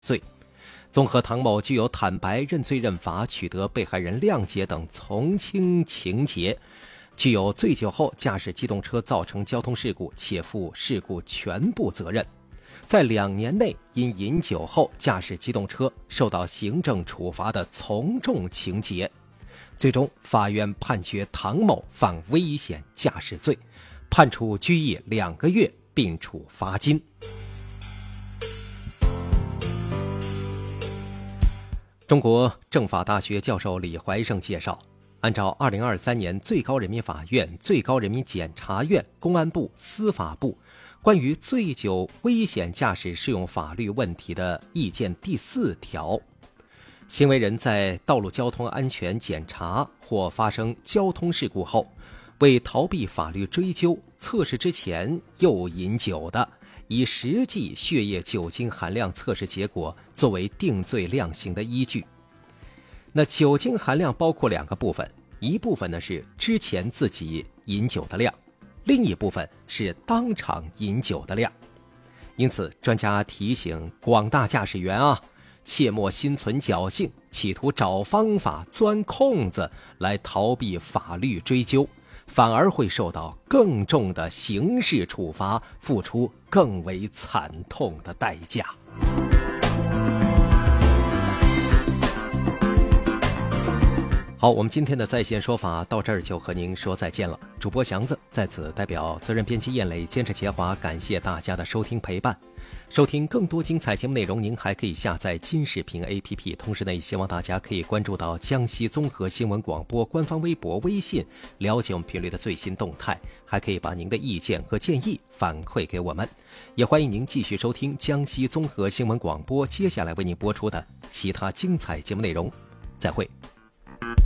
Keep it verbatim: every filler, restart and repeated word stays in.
罪。综合唐某具有坦白、认罪认罚、取得被害人谅解等从轻情节，具有醉酒后驾驶机动车造成交通事故且负事故全部责任，在两年内因饮酒后驾驶机动车受到行政处罚的从重情节。最终，法院判决唐某犯危险驾驶罪，判处拘役两个月，并处罚金。中国政法大学教授李怀胜介绍，按照二零二三年最高人民法院、最高人民检察院、公安部、司法部关于醉酒危险驾驶适用法律问题的意见第四条，行为人在道路交通安全检查或发生交通事故后，为逃避法律追究，测试之前又饮酒的，以实际血液酒精含量测试结果作为定罪量刑的依据。那酒精含量包括两个部分，一部分呢是之前自己饮酒的量，另一部分是当场饮酒的量。因此，专家提醒广大驾驶员啊，切莫心存侥幸，企图找方法钻空子来逃避法律追究，反而会受到更重的刑事处罚，付出更为惨痛的代价。好，我们今天的在线说法到这儿就和您说再见了。主播祥子在此代表责任编辑燕磊、监制杰华，感谢大家的收听陪伴。收听更多精彩节目内容，您还可以下载金视频 A P P。同时呢，也希望大家可以关注到江西综合新闻广播官方微博、微信，了解我们频率的最新动态。还可以把您的意见和建议反馈给我们。也欢迎您继续收听江西综合新闻广播接下来为您播出的其他精彩节目内容。再会。